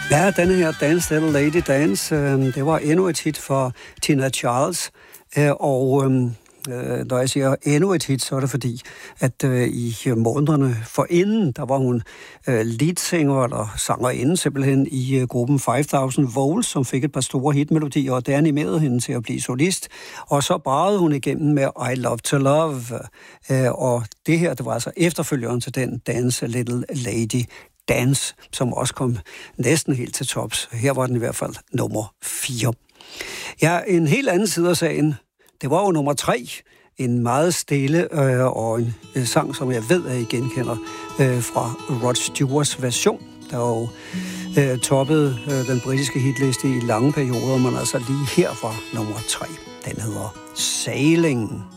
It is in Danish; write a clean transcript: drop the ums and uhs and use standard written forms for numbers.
Ja, denne her Dance Little Lady Dance, det var endnu et hit for Tina Charles, og når jeg siger endnu et hit, så er det fordi, at i månederne forinden, der var hun leadsinger eller sangerinde simpelthen i gruppen 5000 Volts, som fik et par store hitmelodier, og det animerede hende til at blive solist. Og så bragede hun igennem med I Love to Love, og det her, det var altså efterfølgeren til den Dance Little Lady Dance, som også kom næsten helt til tops. Her var den i hvert fald nummer 4. Ja, en helt anden side af sagen, det var jo nummer 3. En meget stille og en sang, som jeg ved, at I genkender fra Rod Stewarts version, der jo toppede den britiske hitliste i lange perioder, men altså lige her var nummer 3. Den hedder Sailing.